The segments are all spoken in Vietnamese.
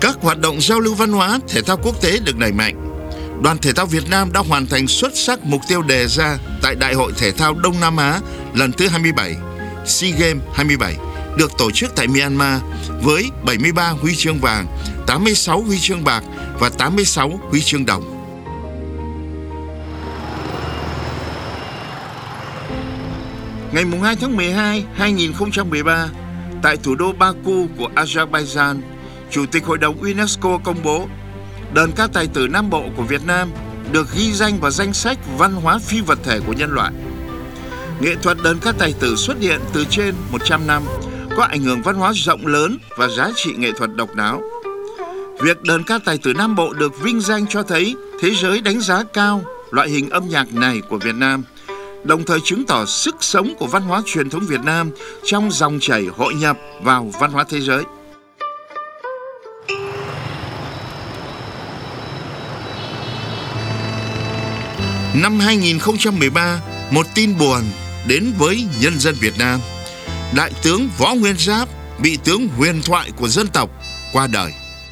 Các hoạt động giao lưu văn hóa, thể thao quốc tế được đẩy mạnh. Đoàn thể thao Việt Nam đã hoàn thành xuất sắc mục tiêu đề ra tại Đại hội Thể thao Đông Nam Á lần thứ 27, SEA Games 27, được tổ chức tại Myanmar với 73 huy chương vàng, 86 huy chương bạc và 86 huy chương đồng. Ngày 2 tháng 12, 2013, tại thủ đô Baku của Azerbaijan, Chủ tịch Hội đồng UNESCO công bố đờn ca tài tử Nam Bộ của Việt Nam được ghi danh vào danh sách văn hóa phi vật thể của nhân loại. Nghệ thuật đờn ca tài tử xuất hiện từ trên 100 năm, có ảnh hưởng văn hóa rộng lớn và giá trị nghệ thuật độc đáo. Việc đờn ca tài tử Nam Bộ được vinh danh cho thấy thế giới đánh giá cao loại hình âm nhạc này của Việt Nam, đồng thời chứng tỏ sức sống của văn hóa truyền thống Việt Nam trong dòng chảy hội nhập vào văn hóa thế giới. Năm 2013, một tin buồn đến với nhân dân Việt Nam. Đại tướng Võ Nguyên Giáp, vị tướng huyền thoại của dân tộc, qua đời.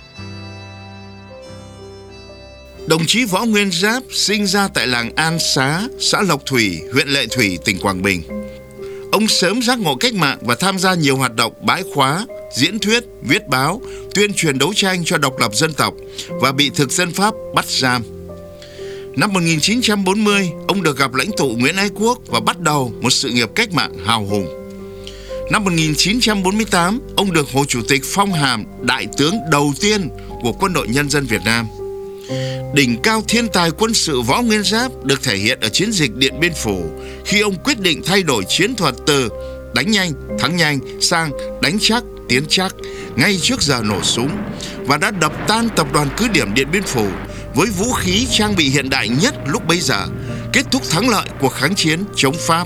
Đồng chí Võ Nguyên Giáp sinh ra tại làng An Xá, xã Lộc Thủy, huyện Lệ Thủy, tỉnh Quảng Bình. Ông sớm giác ngộ cách mạng và tham gia nhiều hoạt động bái khóa, diễn thuyết, viết báo, tuyên truyền đấu tranh cho độc lập dân tộc và bị thực dân Pháp bắt giam. Năm 1940, ông được gặp lãnh tụ Nguyễn Ái Quốc và bắt đầu một sự nghiệp cách mạng hào hùng. Năm 1948, ông được Hồ Chủ tịch phong hàm đại tướng đầu tiên của Quân đội Nhân dân Việt Nam. Đỉnh cao thiên tài quân sự Võ Nguyên Giáp được thể hiện ở chiến dịch Điện Biên Phủ khi ông quyết định thay đổi chiến thuật từ đánh nhanh, thắng nhanh sang đánh chắc, tiến chắc ngay trước giờ nổ súng và đã đập tan tập đoàn cứ điểm Điện Biên Phủ với vũ khí trang bị hiện đại nhất lúc bấy giờ, kết thúc thắng lợi cuộc kháng chiến chống Pháp.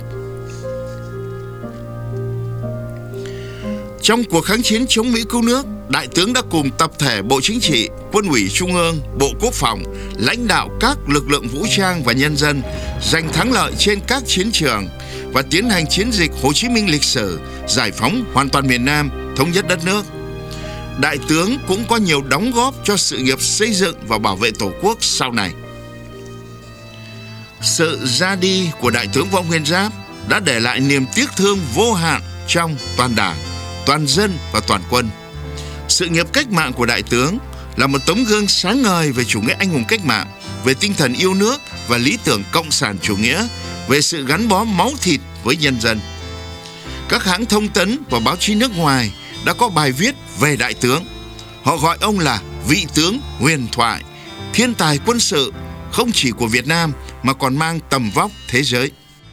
Trong cuộc kháng chiến chống Mỹ cứu nước, Đại tướng đã cùng tập thể Bộ Chính trị, Quân ủy Trung ương, Bộ Quốc phòng, lãnh đạo các lực lượng vũ trang và nhân dân giành thắng lợi trên các chiến trường và tiến hành chiến dịch Hồ Chí Minh lịch sử, giải phóng hoàn toàn miền Nam, thống nhất đất nước. Đại tướng cũng có nhiều đóng góp cho sự nghiệp xây dựng và bảo vệ Tổ quốc sau này. Sự ra đi của Đại tướng Võ Nguyên Giáp đã để lại niềm tiếc thương vô hạn trong toàn Đảng, toàn dân và toàn quân. Sự nghiệp cách mạng của Đại tướng là một tấm gương sáng ngời về chủ nghĩa anh hùng cách mạng, về tinh thần yêu nước và lý tưởng cộng sản chủ nghĩa, về sự gắn bó máu thịt với nhân dân. Các hãng thông tấn và báo chí nước ngoài đã có bài viết về Đại tướng. Họ gọi ông là vị tướng huyền thoại, thiên tài quân sự không chỉ của Việt Nam mà còn mang tầm vóc thế giới.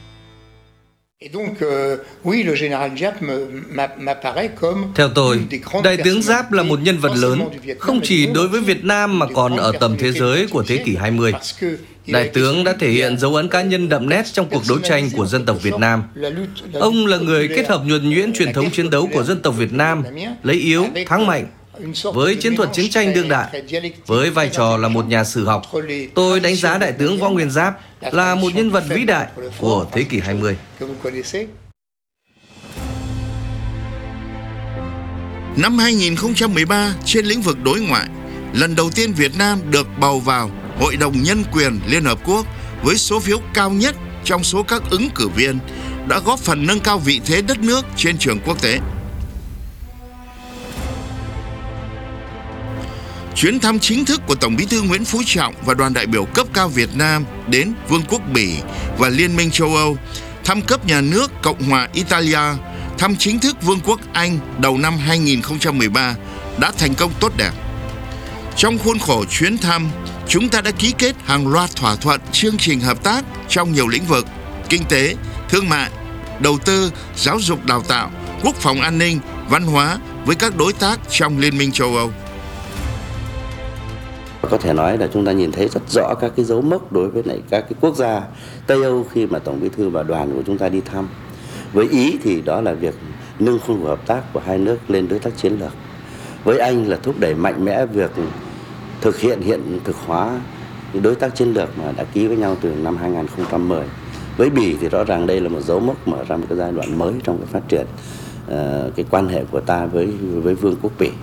Theo tôi, Đại tướng Giáp là một nhân vật lớn, không chỉ đối với Việt Nam mà còn ở tầm thế giới của thế kỷ 20. Đại tướng đã thể hiện dấu ấn cá nhân đậm nét trong cuộc đấu tranh của dân tộc Việt Nam. Ông là người kết hợp nhuần nhuyễn truyền thống chiến đấu của dân tộc Việt Nam, lấy yếu, thắng mạnh, với chiến thuật chiến tranh đương đại. Với vai trò là một nhà sử học, tôi đánh giá Đại tướng Võ Nguyên Giáp là một nhân vật vĩ đại của thế kỷ 20. Năm 2013, trên lĩnh vực đối ngoại, lần đầu tiên Việt Nam được bầu vào Hội đồng Nhân quyền Liên Hợp Quốc với số phiếu cao nhất trong số các ứng cử viên, đã góp phần nâng cao vị thế đất nước trên trường quốc tế. Chuyến thăm chính thức của Tổng Bí thư Nguyễn Phú Trọng và đoàn đại biểu cấp cao Việt Nam đến Vương quốc Bỉ và Liên minh châu Âu, thăm cấp nhà nước Cộng hòa Italia, thăm chính thức Vương quốc Anh đầu năm 2013 đã thành công tốt đẹp. Trong khuôn khổ chuyến thăm, chúng ta đã ký kết hàng loạt thỏa thuận chương trình hợp tác trong nhiều lĩnh vực: kinh tế, thương mại, đầu tư, giáo dục đào tạo, quốc phòng an ninh, văn hóa với các đối tác trong Liên minh châu Âu. Có thể nói là chúng ta nhìn thấy rất rõ các cái dấu mốc đối với lại các cái quốc gia Tây Âu khi mà Tổng Bí thư và đoàn của chúng ta đi thăm. Với Ý thì đó là việc nâng khuôn khổ hợp tác của hai nước lên đối tác chiến lược. Với Anh là thúc đẩy mạnh mẽ việc hiện thực hóa đối tác chiến lược mà đã ký với nhau từ năm 2010. Với Bỉ thì rõ ràng đây là một dấu mốc mở ra một cái giai đoạn mới trong cái phát triển cái quan hệ của ta với Vương quốc Bỉ.